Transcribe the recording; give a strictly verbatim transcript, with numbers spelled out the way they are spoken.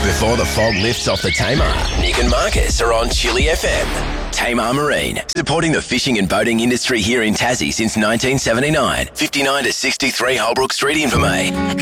Before the fog lifts off the Tamar, Nick and Marcus are on Chili F M. Tamar Marine, supporting the fishing and boating industry here in Tassie since nineteen seventy-nine. fifty-nine to sixty-three Holbrook Street, Invermay.